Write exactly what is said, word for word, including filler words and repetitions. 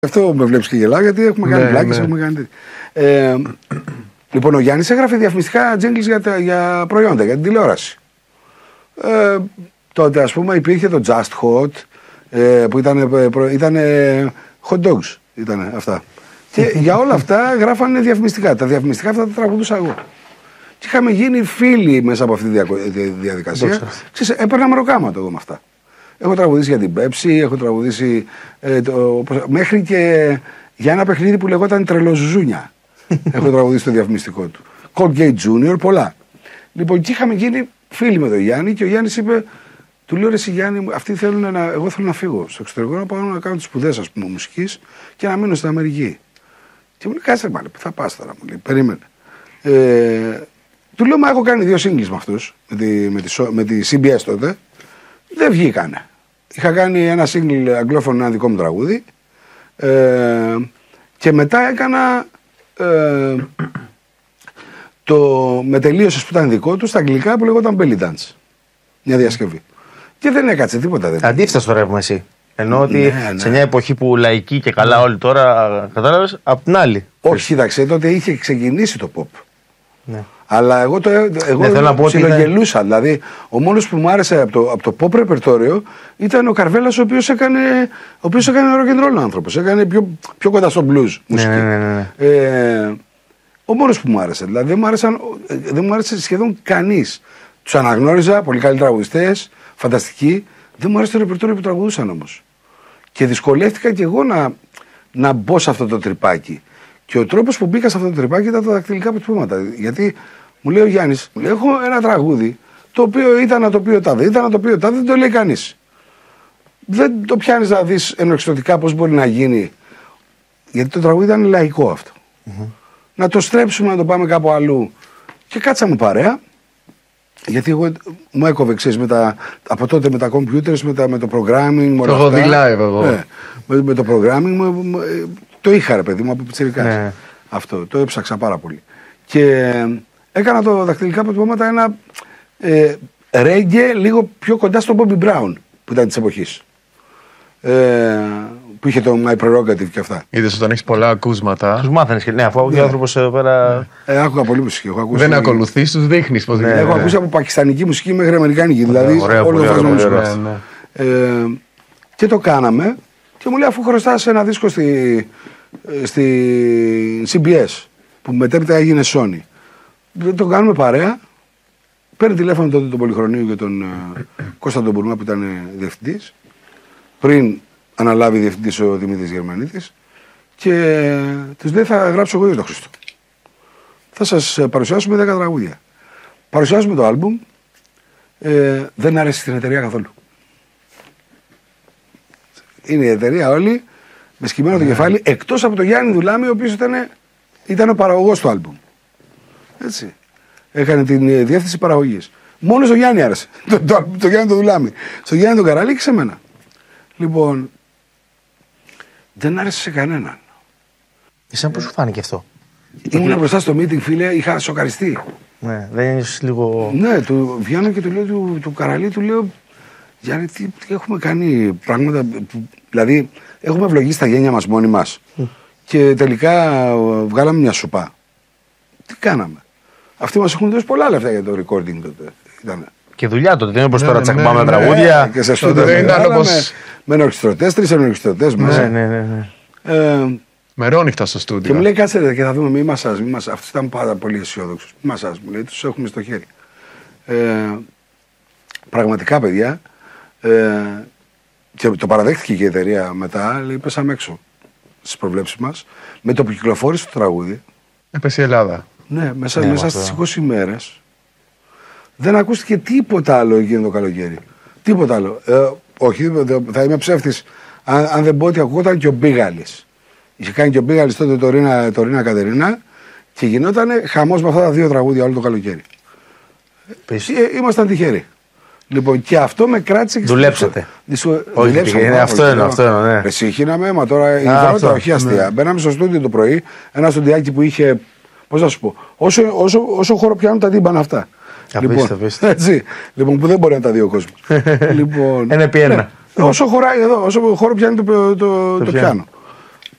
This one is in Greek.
Αυτό με βλέπει και γελάω γιατί έχουμε κάνει πλάκες, ναι. έχουμε κάνει. Ε, λοιπόν, ο Γιάννης έγραφε διαφημιστικά τζίγκλς για, για προϊόντα, για την τηλεόραση. Ε, τότε, ας πούμε, υπήρχε το Just Hot ε, που ήταν, ήταν hot dogs. Ήταν αυτά. Και για όλα αυτά γράφανε διαφημιστικά. Τα διαφημιστικά αυτά τα τραγουδούσα εγώ. Και είχαμε γίνει φίλοι μέσα από αυτή τη διαδικασία. Ξέρεις, έπαιρνα μεροκάματο εγώ με αυτά. Έχω τραγουδήσει για την Pepsi, έχω τραγουδήσει ε, το, μέχρι και για ένα παιχνίδι που λεγόταν Τρελοζουζούνια. Έχω τραγουδήσει το διαφημιστικό του. Colgate Junior, πολλά. Λοιπόν, και είχαμε γίνει φίλοι με τον Γιάννη και ο Γιάννης είπε, του λέω ρε εσύ Γιάννη, αυτοί θέλουν να, εγώ θέλω να φύγω στο εξωτερικό, να πάω να κάνω τις σπουδές ας πούμε μουσικής και να μείνω στην Αμερική. Και μου λέει, κάτσε μάλλον, πού θα πας τώρα, μου λέει, περίμενε. Ε, του λέω, μα έχω κάνει δύο singles με αυτούς, με τη, με τη, με τη σι μπι ες τότε, δεν βγήκανε. Είχα κάνει ένα single αγγλόφωνο, ένα δικό μου τραγούδι ε, και μετά έκανα ε, το μετελείωσες που ήταν δικό του στα αγγλικά που λεγόταν Belly Dance. Μια διασκευή. Και δεν έκατσε τίποτα. Δεν αντίθετα το ρεύμα εσύ. Ενώ ότι ναι, ναι. σε μια εποχή που λαϊκή και καλά ναι. όλοι τώρα κατάλαβες, απ' την άλλη. Όχι, κοίταξε, τότε είχε ξεκινήσει το pop. Ναι. Αλλά εγώ, το, εγώ ναι, ψιλογελούσα. Ήταν... Δηλαδή, ο μόνος που μου άρεσε από το, από το pop ρεπερτόριο ήταν ο Καρβέλας, ο οποίος έκανε, ο οποίος έκανε rock and roll άνθρωπος. Έκανε πιο, πιο κοντά στο blues μουσική. Ναι, ναι, ναι, ναι. Ε, ο μόνος που μου άρεσε. Δηλαδή, δεν μου, άρεσαν, δεν μου άρεσε σχεδόν κανείς. Τους αναγνώριζα, πολύ καλοί τραγουδιστές, φανταστικοί. Δεν μου άρεσε το ρεπερτόριο που τραγουδούσαν όμως. Και δυσκολεύτηκα κι εγώ να, να μπω σε αυτό το τρυπάκι. Και ο τρόπος που μπήκα σε αυτό το τρυπάκι ήταν τα δακτυλικά αποτυπώματα. Γιατί μου λέει ο Γιάννης, μου λέει, έχω ένα τραγούδι το οποίο ήταν να το πει ο τάδε, ήταν να το πει ο τάδε, δεν το λέει κανείς. Δεν το πιάνεις να δεις ενορχιστρωτικά πώς μπορεί να γίνει. Γιατί το τραγούδι ήταν λαϊκό αυτό. Mm-hmm. Να το στρέψουμε, να το πάμε κάπου αλλού. Και κάτσαμε παρέα. Γιατί εγώ μου έκοβε ξέρεις, με τα, από τότε με τα computers, με, τα, με το programming. Το έχω δει live εγώ. Ναι, με, με το programming μου, μου, το είχα ρε παιδί μου από πιτσιρικάς. Ναι. Αυτό, το έψαξα πάρα πολύ. Και έκανα το δακτυλικά αποτυπώματα ένα ε, reggae λίγο πιο κοντά στον Bobby Brown που ήταν της εποχής. Ε, που είχε το My Prerogative και αυτά. Είδες όταν έχεις πολλά ακούσματα. Τους μάθαινες και ναι, αφού ναι. ο άνθρωπος εδώ πέρα. Ε, άκουγα πολύ μουσική. Έχω ακούσει... Δεν ακολουθείς, τους δείχνεις πως ναι, δεν ναι. Έχω ακούσει από πακιστανική μουσική μέχρι αμερικάνικη. Δηλαδή ωραία, όλο το φάσμα μουσική. Ναι, ναι. Ε, και το κάναμε και μου λέει αφού χρωστάς ένα δίσκο στη, στη σι μπι ες που μετέπειτα έγινε Sony. Το κάνουμε παρέα. Παίρνει τηλέφωνο τότε τον Πολυχρονίου και τον Κώστα τον Μπουρμά που ήταν διευθυντής. Πριν αναλάβει διευθυντής ο Δημήτρης Γερμανίτης και τους λέει θα γράψω εγώ για τον Χριστό. Θα σας παρουσιάσουμε δέκα τραγούδια. Παρουσιάζουμε το άλμπουμ, ε, δεν άρεσε στην εταιρεία καθόλου. Είναι η εταιρεία όλη με σκυμμένο το κεφάλι, εκτός από τον Γιάννη Δουλάμη, ο οποίος ήταν, ήταν ο παραγωγός του άλμπουμ. Έτσι. Έκανε την διεύθυνση παραγωγής. Μόνο στο Γιάννη άρεσε. Το, το, το, το Γιάννη το Δουλάμη. Στο Γιάννη τον Καράλη και σε μένα. Λοιπόν, δεν άρεσε σε κανέναν. Εσένα πώς σου φάνηκε αυτό? Ήμουν μπροστά στο meeting, φίλε, είχα σοκαριστεί. Ναι, δεν είσαι λίγο. Ναι, του βγαίνω και του λέω του, του Καραλή, του λέω Γιάννη, τι, τι έχουμε κάνει πράγματα. Που, δηλαδή, έχουμε ευλογήσει τα γένια μας μόνοι μας. Mm. Και τελικά βγάλαμε μια σουπά. Τι κάναμε? Αυτοί μας έχουν δώσει πολλά λεφτά για το recording τότε. Ήταν. Και δουλειά τότε, δεν είναι όπως ναι, τώρα ναι, τσακμπάμε ναι, τραγούδια. Ναι, και σε στούντιο δεν ήταν όπως. Με ενορχιστρωτές, τρεις ενορχιστρωτές μέσα. Ναι, ναι, ναι. Ε, Μερόνυχτα στο στούντιο. Και μου λέει κάτσε και θα δούμε, μη μασάζ, μη μασάζ. Αυτός ήταν πάρα πολύ αισιόδοξος. Μη μασάζ, μου λέει, τους έχουμε στο χέρι. Ε, πραγματικά, παιδιά, ε, και το παραδέχτηκε και η εταιρεία μετά, λέει, πέσαμε έξω στις προβλέψεις μας. Με το που κυκλοφόρησε το τραγούδι. Έπεσε η Ελλάδα. Ναι, μέσα, ναι, μέσα στις είκοσι μέρες δεν ακούστηκε τίποτα άλλο εκείνο το καλοκαίρι. Τίποτα άλλο. Ε, όχι, θα είμαι ψεύτης αν, αν δεν πω ότι ακούγονταν και ο Μπίγαλης. Είχε κάνει και ο Μπίγαλης τότε το Ρίνα, το Ρίνα Κατερίνα και γινόταν χαμός με αυτά τα δύο τραγούδια όλο το καλοκαίρι. Ε, ήμασταν τυχεροί. Λοιπόν, και αυτό με κράτησε και δουλέψατε. Δυσου... Όχι, δουλέψαμε. Αυτό είναι, αυτό είναι. Ναι. Εσύχηναμε, μα τώρα η πρώτα όχι αστεία. Ναι. Μπαίναμε στο στούντιο το πρωί, ένα στουντιάκι που είχε. Πώς να σου πω, όσο, όσο, όσο χώρο πιάνουν τα τύμπανα αυτά. Απίστευτο, λοιπόν, έτσι, λοιπόν, που δεν μπορεί να τα δει ο κόσμος. Λοιπόν, ένα επί ένα. Ναι, όσο χωράει εδώ, όσο χώρο πιάνει το, το, το, το πιάνο.